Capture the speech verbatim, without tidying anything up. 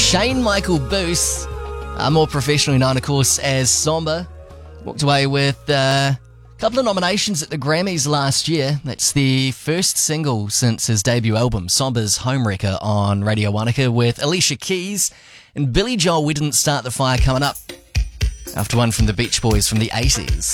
Shane Michael Booth, uh, more professionally known, of course, as Somber, walked away with uh, a couple of nominations at the Grammys last year. That's the first single since his debut album, Somber's Homewrecker, on Radio Wanaka, with Alicia Keys and Billy Joel. We Didn't Start the Fire coming up after one from the Beach Boys from the eighties.